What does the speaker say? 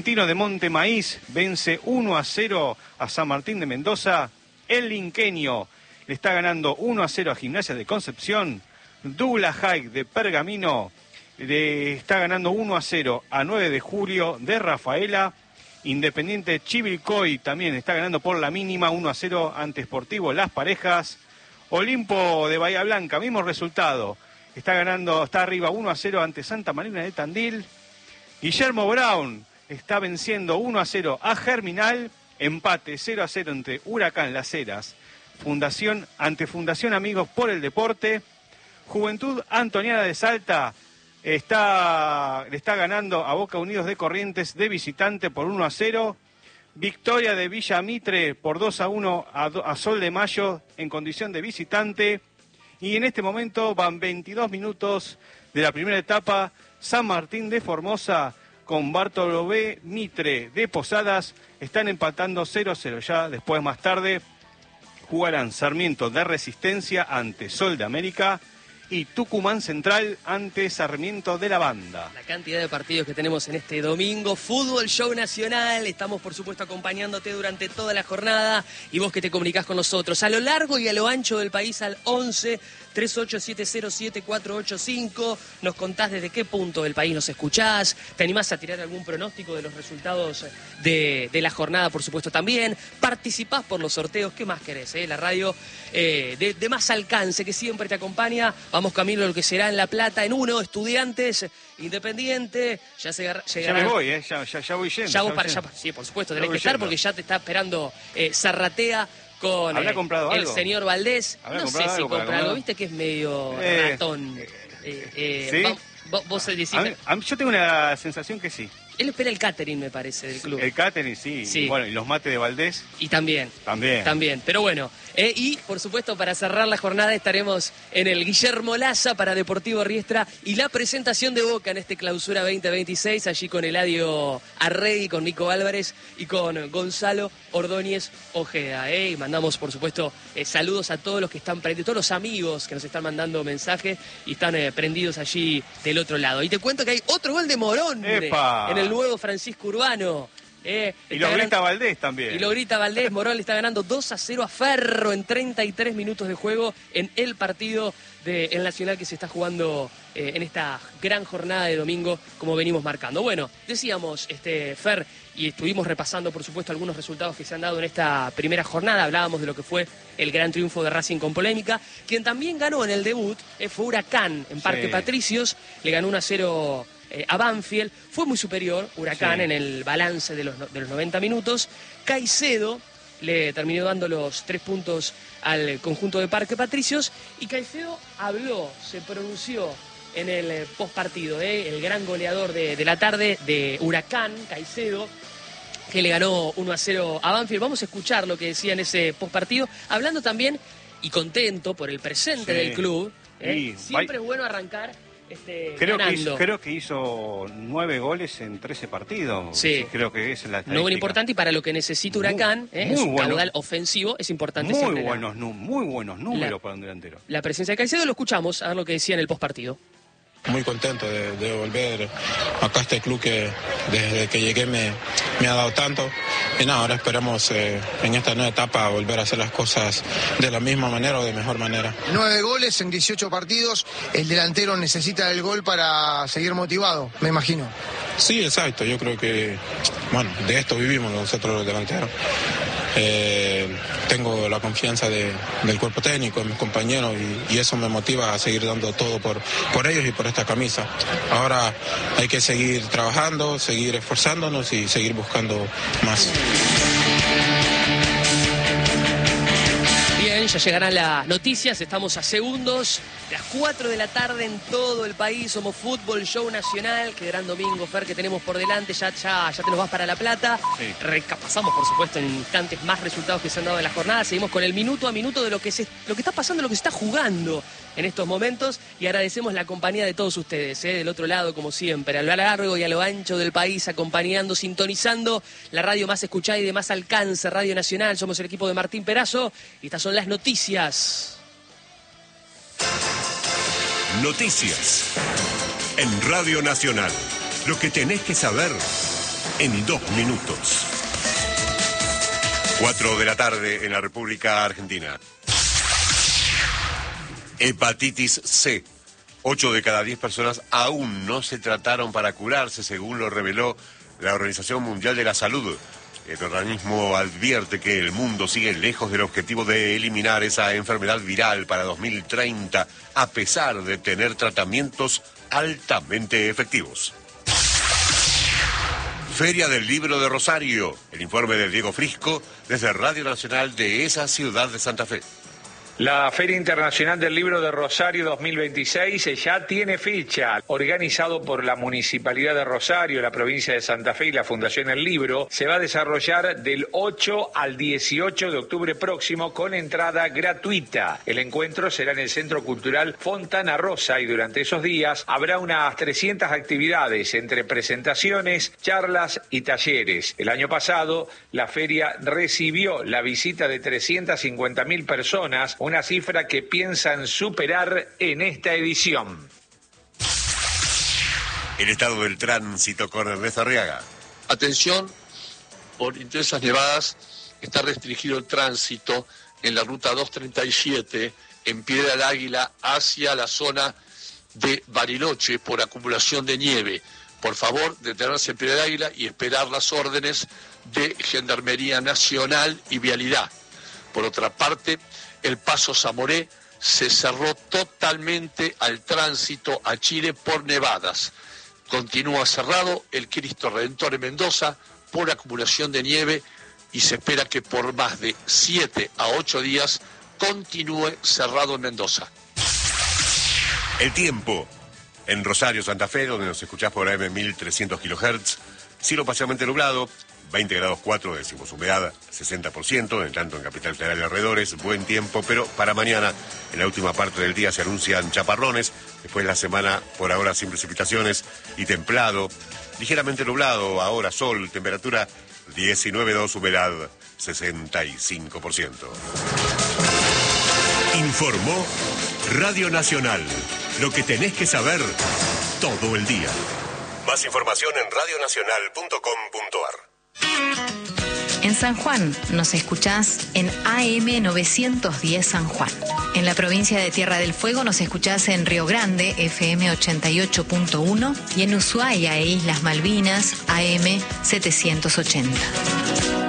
Argentino de Montemaíz vence 1-0 a San Martín de Mendoza. El Linqueño le está ganando 1-0 a Gimnasia de Concepción. Douglas Haig de Pergamino le está ganando 1-0 a 9 de julio de Rafaela. Independiente Chivilcoy también está ganando por la mínima 1-0 ante Sportivo Las Parejas. Olimpo de Bahía Blanca, mismo resultado. Está arriba 1-0 ante Santa Marina de Tandil. Guillermo Brown está venciendo 1-0 a Germinal. Empate 0-0 entre Huracán Las Heras. Fundación Amigos por el Deporte. Juventud Antoniana de Salta le está ganando a Boca Unidos de Corrientes de visitante por 1-0. Victoria de Villa Mitre por 2-1 a Sol de Mayo en condición de visitante. Y en este momento van 22 minutos de la primera etapa. San Martín de Formosa con Bartolomé Mitre de Posadas están empatando 0-0. Ya después, más tarde, jugarán Sarmiento de Resistencia ante Sol de América y Tucumán Central ante Sarmiento de la Banda. La cantidad de partidos que tenemos en este domingo. Fútbol Show Nacional. Estamos, por supuesto, acompañándote durante toda la jornada. Y vos que te comunicás con nosotros a lo largo y a lo ancho del país al 11-3870-7485. Nos contás desde qué punto del país nos escuchás. ¿Te animás a tirar algún pronóstico de los resultados de la jornada, por supuesto, también? Participás por los sorteos. ¿Qué más querés? La radio de más alcance que siempre te acompaña. Vamos camino a lo que será en La Plata en 1, Estudiantes, Independiente, ya llegará. Ya me voy, ya voy yendo. Ya vos para allá, sí, por supuesto, tenés que estar porque ya te está esperando Zarratea con el señor Valdés. No sé si compra algo, viste que es medio ratón. ¿Sí? Vos decís... Yo tengo una sensación que sí. Él espera el catering, me parece, del club. El catering, sí. Y bueno, y los mates de Valdés. Y también. Pero bueno, y por supuesto, para cerrar la jornada estaremos en el Guillermo Laza para Deportivo Riestra y la presentación de Boca en este Clausura 2026, allí con Eladio Arregui, con Nico Álvarez y con Gonzalo Ordóñez Ojeda. Y mandamos, por supuesto, saludos a todos los que están prendidos, todos los amigos que nos están mandando mensajes y están prendidos allí del otro lado. Y te cuento que hay otro gol de Morón en el nuevo Francisco Urbano. Y lo grita Valdés también. Y lo grita Valdés. Morón le está ganando 2-0 a Ferro en 33 minutos de juego en el partido del Nacional que se está jugando en esta gran jornada de domingo, como venimos marcando. Bueno, decíamos, Fer, y estuvimos repasando, por supuesto, algunos resultados que se han dado en esta primera jornada. Hablábamos de lo que fue el gran triunfo de Racing con polémica. Quien también ganó en el debut fue Huracán en Parque Patricios. Le ganó 1-0 a Banfield. Fue muy superior Huracán en el balance de los 90 minutos. Caicedo le terminó dando los 3 puntos al conjunto de Parque Patricios y Caicedo se pronunció en el postpartido, el gran goleador de la tarde de Huracán, Caicedo, que le ganó 1-0 a Banfield. Vamos a escuchar lo que decía en ese postpartido, hablando también y contento por el presente del club. Siempre es bueno arrancar Creo que hizo 9 goles en 13 partidos. Sí. Creo que esa es la estadística. No muy importante, y para lo que necesita Huracán, en su caudal ofensivo, es importante muy buenos números para un delantero. La presencia de Caicedo, lo escuchamos, a ver lo que decía en el postpartido. Muy contento de volver acá a este club que desde que llegué me ha dado tanto. Y nada, ahora esperamos en esta nueva etapa volver a hacer las cosas de la misma manera o de mejor manera. 9 goles en 18 partidos. El delantero necesita el gol para seguir motivado, me imagino. Sí, exacto. Yo creo que, bueno, de esto vivimos nosotros los delanteros. Tengo la confianza del cuerpo técnico, de mis compañeros, y eso me motiva a seguir dando todo por ellos y por esta camisa. Ahora hay que seguir trabajando, seguir esforzándonos y seguir buscando más. Bien, ya llegarán las noticias, estamos a segundos, las 4 de la tarde en todo el país, somos Fútbol Show Nacional, qué gran domingo, Fer, que tenemos por delante, ya te nos vas para La Plata, recapasamos, por supuesto, en instantes más resultados que se han dado en la jornada, seguimos con el minuto a minuto de lo que está pasando, lo que se está jugando en estos momentos, y agradecemos la compañía de todos ustedes, del otro lado, como siempre, a lo largo y a lo ancho del país, acompañando, sintonizando la radio más escuchada y de más alcance, Radio Nacional. Somos el equipo de Martín Perazo y estas son las noticias. Noticias en Radio Nacional. Lo que tenés que saber en 2 minutos. 4 de la tarde en la República Argentina. Hepatitis C. 8 de cada 10 personas aún no se trataron para curarse, según lo reveló la Organización Mundial de la Salud. El organismo advierte que el mundo sigue lejos del objetivo de eliminar esa enfermedad viral para 2030, a pesar de tener tratamientos altamente efectivos. Feria del Libro de Rosario. El informe de Diego Frisco desde Radio Nacional de esa ciudad de Santa Fe. La Feria Internacional del Libro de Rosario 2026 ya tiene fecha. Organizado por la Municipalidad de Rosario, la provincia de Santa Fe y la Fundación El Libro, se va a desarrollar del 8 al 18 de octubre próximo con entrada gratuita. El encuentro será en el Centro Cultural Fontana Rosa y durante esos días habrá unas 300 actividades entre presentaciones, charlas y talleres. El año pasado, la feria recibió la visita de 350.000 personas, una cifra que piensan superar en esta edición. El estado del tránsito con Ernesto Arriaga. Atención, por intensas nevadas está restringido el tránsito en la ruta 237 en Piedra del Águila hacia la zona de Bariloche por acumulación de nieve. Por favor, detenerse en Piedra del Águila y esperar las órdenes de Gendarmería Nacional y Vialidad. Por otra parte, el Paso Zamoré se cerró totalmente al tránsito a Chile por nevadas. Continúa cerrado el Cristo Redentor en Mendoza por acumulación de nieve y se espera que por más de 7 a 8 días continúe cerrado en Mendoza. El tiempo. En Rosario, Santa Fe, donde nos escuchás por AM 1300 kHz, cielo parcialmente nublado, 20 grados 4, decimos humedad, 60%, en tanto en Capital Federal y alrededores, buen tiempo, pero para mañana, en la última parte del día, se anuncian chaparrones, después de la semana, por ahora sin precipitaciones y templado, ligeramente nublado, ahora sol, temperatura 19,2, humedad 65%. Informó Radio Nacional, lo que tenés que saber todo el día. Más información en radionacional.com.ar. En San Juan nos escuchás en AM 910 San Juan. En la provincia de Tierra del Fuego nos escuchás en Río Grande, FM 88.1, y en Ushuaia e Islas Malvinas, AM 780.